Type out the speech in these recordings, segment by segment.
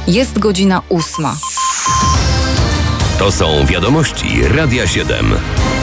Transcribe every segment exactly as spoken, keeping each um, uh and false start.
Jest godzina ósma. To są wiadomości Radia siedem.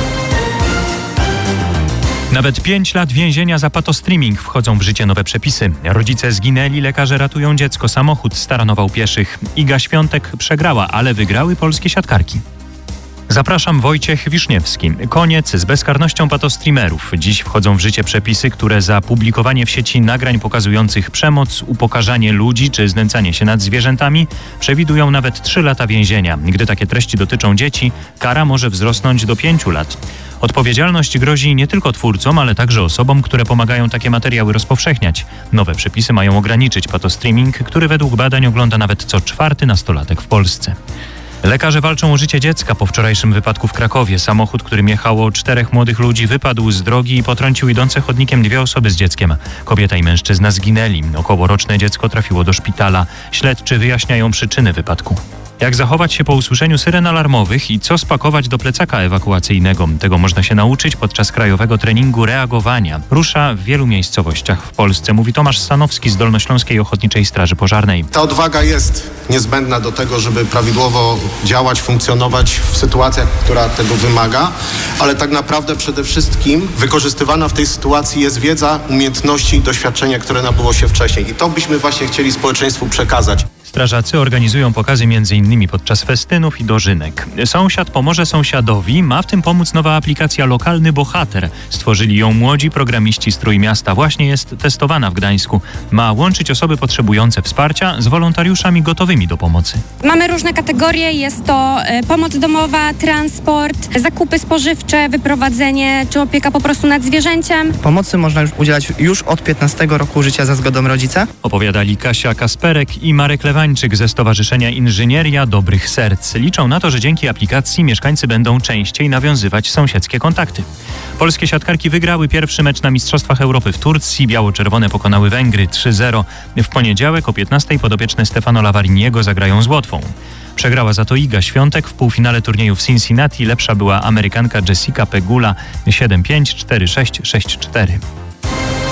Nawet pięć lat więzienia za patostreaming. Wchodzą w życie nowe przepisy. Rodzice zginęli, lekarze ratują dziecko, samochód staranował pieszych. Iga Świątek przegrała, ale wygrały polskie siatkarki. Zapraszam, Wojciech Wiszniewski. Koniec z bezkarnością patostreamerów. Dziś wchodzą w życie przepisy, które za publikowanie w sieci nagrań pokazujących przemoc, upokarzanie ludzi czy znęcanie się nad zwierzętami przewidują nawet trzy lata więzienia. Gdy takie treści dotyczą dzieci, kara może wzrosnąć do pięciu lat. Odpowiedzialność grozi nie tylko twórcom, ale także osobom, które pomagają takie materiały rozpowszechniać. Nowe przepisy mają ograniczyć patostreaming, który według badań ogląda nawet co czwarty nastolatek w Polsce. Lekarze walczą o życie dziecka. Po wczorajszym wypadku w Krakowie samochód, którym jechało czterech młodych ludzi, wypadł z drogi i potrącił idące chodnikiem dwie osoby z dzieckiem. Kobieta i mężczyzna zginęli. Okołoroczne dziecko trafiło do szpitala. Śledczy wyjaśniają przyczyny wypadku. Jak zachować się po usłyszeniu syren alarmowych i co spakować do plecaka ewakuacyjnego? Tego można się nauczyć podczas krajowego treningu reagowania. Rusza w wielu miejscowościach w Polsce, mówi Tomasz Stanowski z Dolnośląskiej Ochotniczej Straży Pożarnej. Ta odwaga jest niezbędna do tego, żeby prawidłowo działać, funkcjonować w sytuacjach, która tego wymaga, ale tak naprawdę przede wszystkim wykorzystywana w tej sytuacji jest wiedza, umiejętności i doświadczenie, które nabyło się wcześniej. I to byśmy właśnie chcieli społeczeństwu przekazać. Strażacy organizują pokazy między innymi podczas festynów i dożynek. Sąsiad pomoże sąsiadowi. Ma w tym pomóc nowa aplikacja Lokalny Bohater. Stworzyli ją młodzi programiści z Trójmiasta. Właśnie jest testowana w Gdańsku. Ma łączyć osoby potrzebujące wsparcia z wolontariuszami gotowymi do pomocy. Mamy różne kategorie. Jest to y, pomoc domowa, transport, zakupy spożywcze, wyprowadzenie czy opieka po prostu nad zwierzęciem. Pomocy można już udzielać już od piętnastego roku życia za zgodą rodzica. Opowiadali Kasia Kasperek i Marek Lewańczyk ze Stowarzyszenia Inżynieria Dobrych Serc. Liczą na to, że dzięki aplikacji mieszkańcy będą częściej nawiązywać sąsiedzkie kontakty. Polskie siatkarki wygrały pierwszy mecz na Mistrzostwach Europy w Turcji. Biało-czerwone pokonały Węgry trzy zero. W poniedziałek o piętnastej podopieczne Stefano Lavariniego zagrają z Łotwą. Przegrała za to Iga Świątek. W półfinale turnieju w Cincinnati lepsza była Amerykanka Jessica Pegula siedem pięć, cztery sześć, sześć cztery.